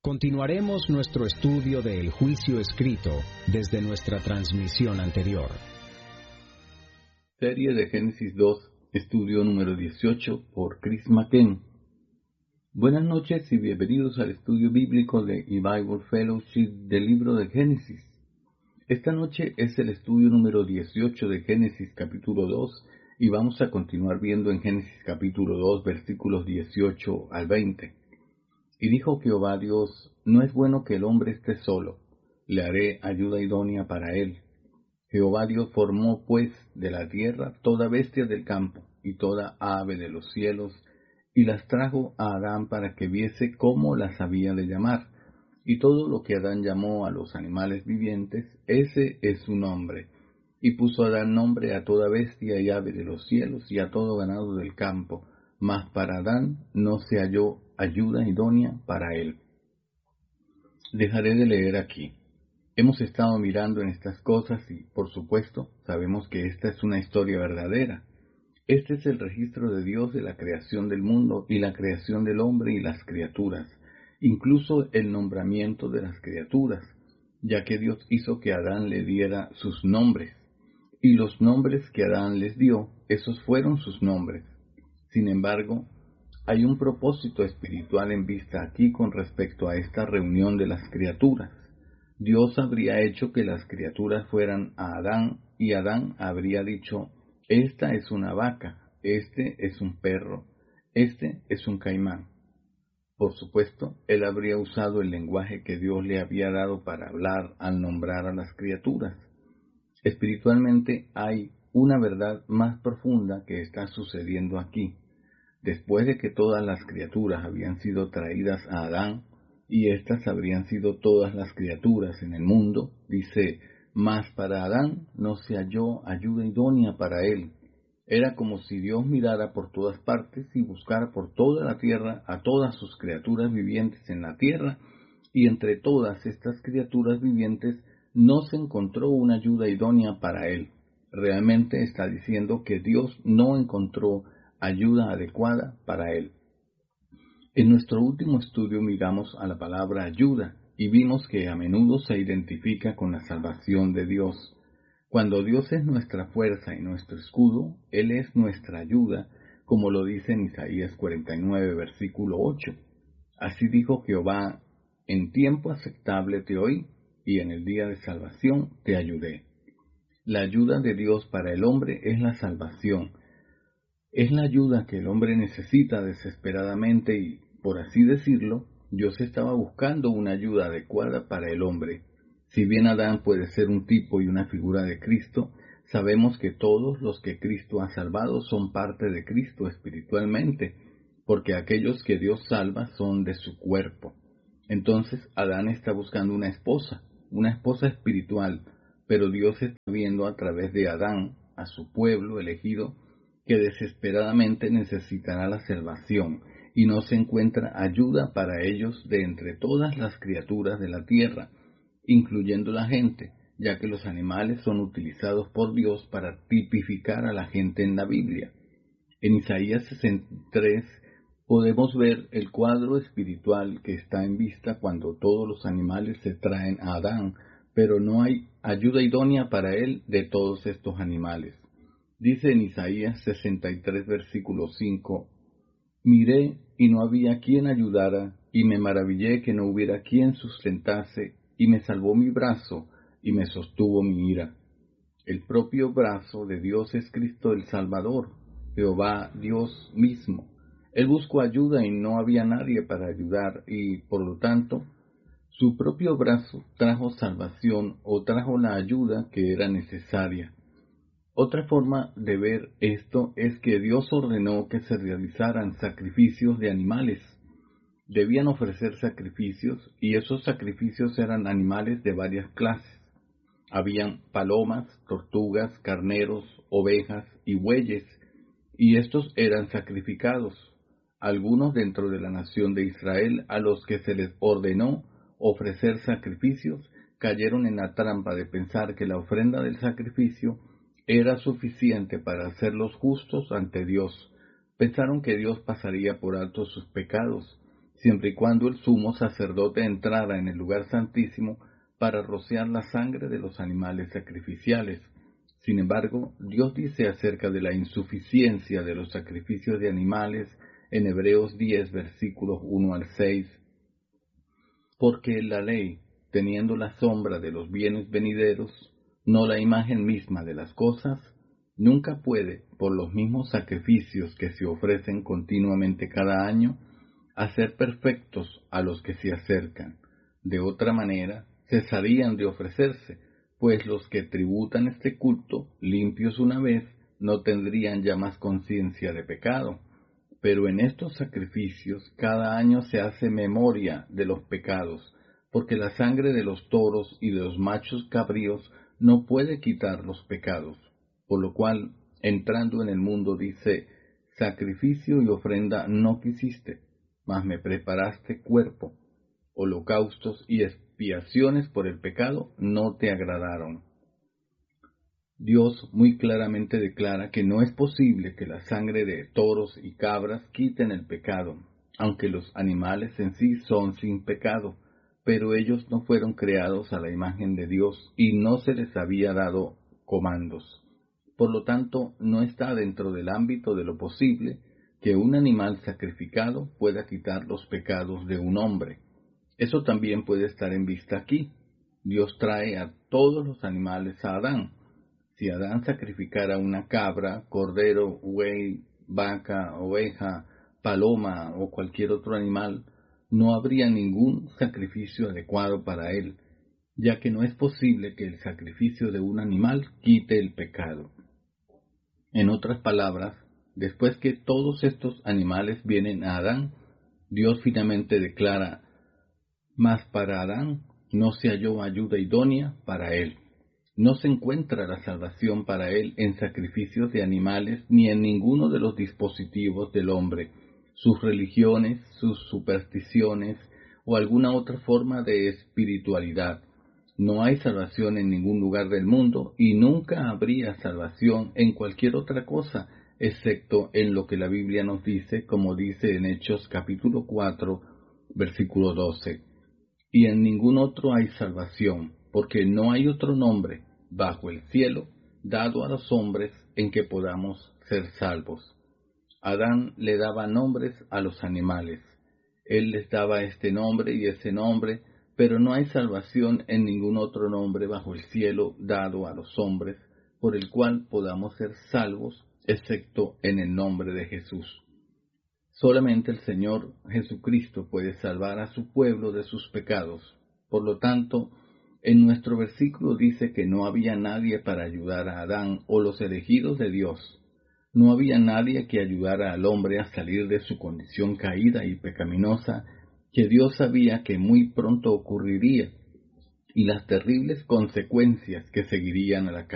Continuaremos nuestro estudio del juicio escrito desde nuestra transmisión anterior. Serie de Génesis 2, estudio número 18 por Chris McKen. Buenas noches y bienvenidos al estudio bíblico de E-Bible Fellowship del libro de Génesis. Esta noche es el estudio número 18 de Génesis capítulo 2 y vamos a continuar viendo en Génesis capítulo 2 versículos 18 al 20. Y dijo Jehová Dios, no es bueno que el hombre esté solo, le haré ayuda idónea para él. Jehová Dios formó pues de la tierra toda bestia del campo y toda ave de los cielos, y las trajo a Adán para que viese cómo las había de llamar. Y todo lo que Adán llamó a los animales vivientes, ese es su nombre. Y puso Adán nombre a toda bestia y ave de los cielos y a todo ganado del campo, mas para Adán no se halló ayuda idónea para él. Dejaré de leer aquí. Hemos estado mirando en estas cosas y, por supuesto, sabemos que esta es una historia verdadera. Este es el registro de Dios de la creación del mundo y la creación del hombre y las criaturas, incluso el nombramiento de las criaturas, ya que Dios hizo que Adán le diera sus nombres, y los nombres que Adán les dio, esos fueron sus nombres. Sin embargo, hay un propósito espiritual en vista aquí con respecto a esta reunión de las criaturas. Dios habría hecho que las criaturas fueran a Adán, y Adán habría dicho, esta es una vaca, este es un perro, este es un caimán. Por supuesto, él habría usado el lenguaje que Dios le había dado para hablar al nombrar a las criaturas. Espiritualmente hay una verdad más profunda que está sucediendo aquí. Después de que todas las criaturas habían sido traídas a Adán, y éstas habrían sido todas las criaturas en el mundo, dice, mas para Adán no se halló ayuda idónea para él. Era como si Dios mirara por todas partes y buscara por toda la tierra a todas sus criaturas vivientes en la tierra, y entre todas estas criaturas vivientes no se encontró una ayuda idónea para él. Realmente está diciendo que Dios no encontró ayuda adecuada para él. En nuestro último estudio miramos a la palabra ayuda y vimos que a menudo se identifica con la salvación de Dios. Cuando Dios es nuestra fuerza y nuestro escudo, Él es nuestra ayuda, como lo dice en Isaías 49, versículo 8. Así dijo Jehová, en tiempo aceptable te oí, y en el día de salvación te ayudé. La ayuda de Dios para el hombre es la salvación. Es la ayuda que el hombre necesita desesperadamente y, por así decirlo, Dios estaba buscando una ayuda adecuada para el hombre. Si bien Adán puede ser un tipo y una figura de Cristo, sabemos que todos los que Cristo ha salvado son parte de Cristo espiritualmente, porque aquellos que Dios salva son de su cuerpo. Entonces Adán está buscando una esposa espiritual, pero Dios está viendo a través de Adán a su pueblo elegido que desesperadamente necesitará la salvación, y no se encuentra ayuda para ellos de entre todas las criaturas de la tierra, incluyendo la gente, ya que los animales son utilizados por Dios para tipificar a la gente en la Biblia. En Isaías 63 podemos ver el cuadro espiritual que está en vista cuando todos los animales se traen a Adán, pero no hay ayuda idónea para él de todos estos animales. Dice en Isaías 63, versículo 5, miré y no había quien ayudara, y me maravillé que no hubiera quien sustentase, y me salvó mi brazo, y me sostuvo mi ira. El propio brazo de Dios es Cristo el Salvador, Jehová Dios mismo. Él buscó ayuda y no había nadie para ayudar, y por lo tanto, su propio brazo trajo salvación o trajo la ayuda que era necesaria. Otra forma de ver esto es que Dios ordenó que se realizaran sacrificios de animales. Debían ofrecer sacrificios, y esos sacrificios eran animales de varias clases. Habían palomas, tortugas, carneros, ovejas y bueyes, y estos eran sacrificados. Algunos dentro de la nación de Israel, a los que se les ordenó ofrecer sacrificios, cayeron en la trampa de pensar que la ofrenda del sacrificio era suficiente para hacerlos justos ante Dios. Pensaron que Dios pasaría por alto sus pecados, siempre y cuando el sumo sacerdote entrara en el lugar santísimo para rociar la sangre de los animales sacrificiales. Sin embargo, Dios dice acerca de la insuficiencia de los sacrificios de animales en Hebreos 10, versículos 1 al 6, porque la ley, teniendo la sombra de los bienes venideros, no la imagen misma de las cosas, nunca puede, por los mismos sacrificios que se ofrecen continuamente cada año, hacer perfectos a los que se acercan. De otra manera, cesarían de ofrecerse, pues los que tributan este culto, limpios una vez, no tendrían ya más conciencia de pecado. Pero en estos sacrificios cada año se hace memoria de los pecados, porque la sangre de los toros y de los machos cabríos no puede quitar los pecados. Por lo cual, entrando en el mundo, dice, sacrificio y ofrenda no quisiste, mas me preparaste cuerpo. Holocaustos y expiaciones por el pecado no te agradaron. Dios muy claramente declara que no es posible que la sangre de toros y cabras quiten el pecado, aunque los animales en sí son sin pecado, pero ellos no fueron creados a la imagen de Dios y no se les había dado comandos. Por lo tanto, no está dentro del ámbito de lo posible que un animal sacrificado pueda quitar los pecados de un hombre. Eso también puede estar en vista aquí. Dios trae a todos los animales a Adán. Si Adán sacrificara una cabra, cordero, buey, vaca, oveja, paloma o cualquier otro animal, no habría ningún sacrificio adecuado para él, ya que no es posible que el sacrificio de un animal quite el pecado. En otras palabras, después que todos estos animales vienen a Adán, Dios finalmente declara, mas para Adán no se halló ayuda idónea para él. No se encuentra la salvación para él en sacrificios de animales ni en ninguno de los dispositivos del hombre, sus religiones, sus supersticiones o alguna otra forma de espiritualidad. No hay salvación en ningún lugar del mundo y nunca habría salvación en cualquier otra cosa, excepto en lo que la Biblia nos dice, como dice en Hechos capítulo 4, versículo 12. Y en ningún otro hay salvación, porque no hay otro nombre bajo el cielo dado a los hombres en que podamos ser salvos. Adán le daba nombres a los animales. Él les daba este nombre y ese nombre, pero no hay salvación en ningún otro nombre bajo el cielo dado a los hombres, por el cual podamos ser salvos, excepto en el nombre de Jesús. Solamente el Señor Jesucristo puede salvar a su pueblo de sus pecados. Por lo tanto, en nuestro versículo dice que no había nadie para ayudar a Adán o los elegidos de Dios. No había nadie que ayudara al hombre a salir de su condición caída y pecaminosa, que Dios sabía que muy pronto ocurriría, y las terribles consecuencias que seguirían a la